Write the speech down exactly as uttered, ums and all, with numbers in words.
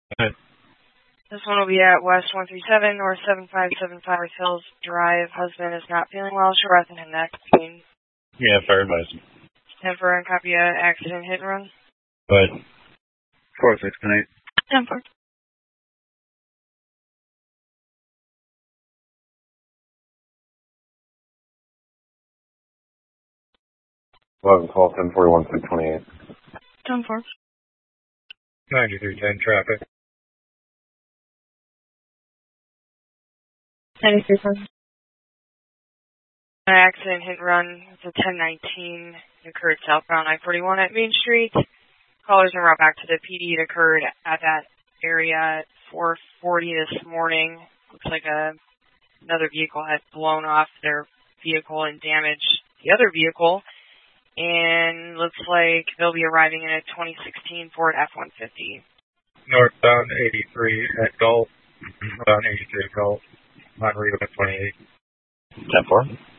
Right. This one will be at West one three seven, North seven five seven five Hills Drive. Husband is not feeling well. Show breath and neck pain. Yeah, fire advisement. ten four and copy a accident hit and run. But four six ten eight. ten four. eleven twelve ten forty-one six twenty-eight. ten four. ninety-three ten traffic. ninety-three ten. An accident hit and run. It's a ten nineteen. It occurred southbound I forty-one at Main Street. Callers en route back to the P D. It occurred at that area at four forty this morning. Looks like a, another vehicle had blown off their vehicle and damaged the other vehicle. And looks like they'll be arriving in a twenty sixteen Ford F one fifty. Northbound eighty-three at Gulf. Northbound eighty-three at Gulf. On Rita twenty-eight. ten four.